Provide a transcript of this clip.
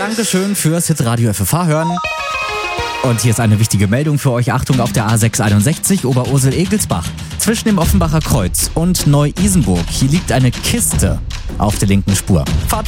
Dankeschön fürs Hitradio FFH hören. Und hier ist eine wichtige Meldung für euch. Achtung, auf der A661 Oberursel-Egelsbach. Zwischen dem Offenbacher Kreuz und Neu-Isenburg. Hier liegt eine Kiste auf der linken Spur. Fahrt